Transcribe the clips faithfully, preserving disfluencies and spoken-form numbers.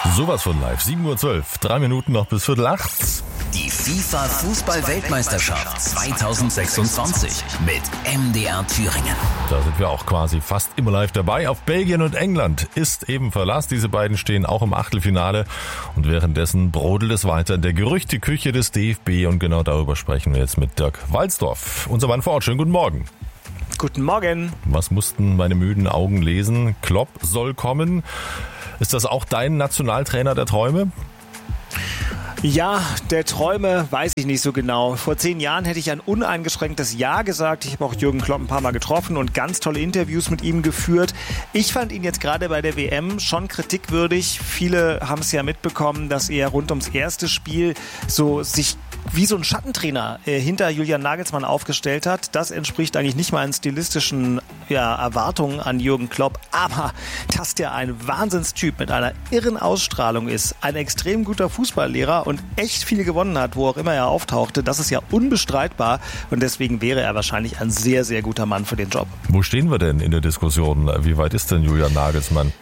Sowas von live. sieben Uhr zwölf, drei Minuten noch bis Viertel acht. Die FIFA-Fußball-Weltmeisterschaft zweitausendsechsundzwanzig mit M D R Thüringen. Da sind wir auch quasi fast immer live dabei. Auf Belgien und England ist eben Verlass. Diese beiden stehen auch im Achtelfinale. Und währenddessen brodelt es weiter in der Gerüchteküche des D F B. Und genau darüber sprechen wir jetzt mit Dirk Walzdorf, unser Mann vor Ort. Schönen guten Morgen. Guten Morgen. Was mussten meine müden Augen lesen? Klopp soll kommen. Ist das auch dein Nationaltrainer der Träume? Ja, der Träume weiß ich nicht so genau. Vor zehn Jahren hätte ich ein uneingeschränktes Ja gesagt. Ich habe auch Jürgen Klopp ein paar Mal getroffen und ganz tolle Interviews mit ihm geführt. Ich fand ihn jetzt gerade bei der W M schon kritikwürdig. Viele haben es ja mitbekommen, dass er rund ums erste Spiel so sich wie so ein Schattentrainer äh, hinter Julian Nagelsmann aufgestellt hat. Das entspricht eigentlich nicht mal in stilistischen ja, Erwartungen an Jürgen Klopp. Aber dass der ein Wahnsinnstyp mit einer irren Ausstrahlung ist, ein extrem guter Fußballlehrer und echt viel gewonnen hat, wo auch immer er auftauchte, das ist ja unbestreitbar. Und deswegen wäre er wahrscheinlich ein sehr, sehr guter Mann für den Job. Wo stehen wir denn in der Diskussion? Wie weit ist denn Julian Nagelsmann?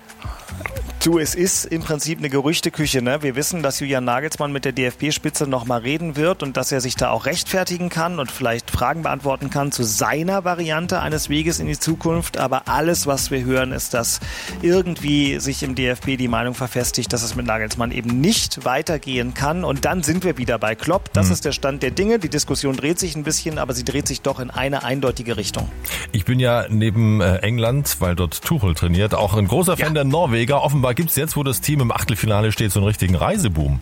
Du, es ist im Prinzip eine Gerüchteküche, ne? Wir wissen, dass Julian Nagelsmann mit der D F B-Spitze nochmal reden wird und dass er sich da auch rechtfertigen kann und vielleicht Fragen beantworten kann zu seiner Variante eines Weges in die Zukunft. Aber alles, was wir hören, ist, dass irgendwie sich im D F B die Meinung verfestigt, dass es mit Nagelsmann eben nicht weitergehen kann. Und dann sind wir wieder bei Klopp. Das mhm. ist der Stand der Dinge. Die Diskussion dreht sich ein bisschen, aber sie dreht sich doch in eine eindeutige Richtung. Ich bin ja neben England, weil dort Tuchel trainiert, auch ein großer Fan ja. der Norweger. Offenbar gibt es jetzt, wo das Team im Achtelfinale steht, so einen richtigen Reiseboom.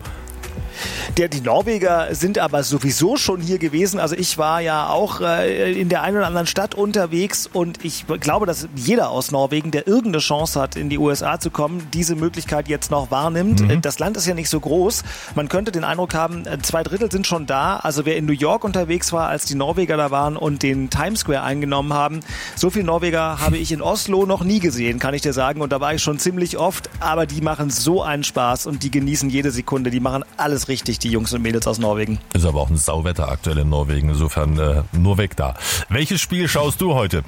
Der, die Norweger sind aber sowieso schon hier gewesen. Also ich war ja auch äh, in der einen oder anderen Stadt unterwegs und ich glaube, dass jeder aus Norwegen, der irgendeine Chance hat, in die U S A zu kommen, diese Möglichkeit jetzt noch wahrnimmt. Mhm. Das Land ist ja nicht so groß. Man könnte den Eindruck haben, zwei Drittel sind schon da. Also wer in New York unterwegs war, als die Norweger da waren und den Times Square eingenommen haben, so viele Norweger habe ich in Oslo noch nie gesehen, kann ich dir sagen. Und da war ich schon ziemlich oft. Aber die machen so einen Spaß und die genießen jede Sekunde. Die machen alles richtig, die Jungs und Mädels aus Norwegen. Ist aber auch ein Sauwetter aktuell in Norwegen, insofern äh, nur weg da. Welches Spiel schaust du heute?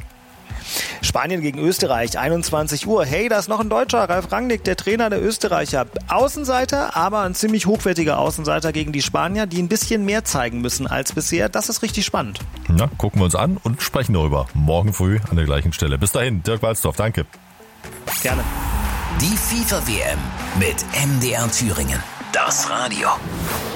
Spanien gegen Österreich, einundzwanzig Uhr. Hey, da ist noch ein Deutscher, Ralf Rangnick, der Trainer der Österreicher. Außenseiter, aber ein ziemlich hochwertiger Außenseiter gegen die Spanier, die ein bisschen mehr zeigen müssen als bisher. Das ist richtig spannend. Na, gucken wir uns an und sprechen darüber. Morgen früh an der gleichen Stelle. Bis dahin, Dirk Walzdorf, danke. Gerne. Die FIFA-W M mit M D R Thüringen. Das Radio.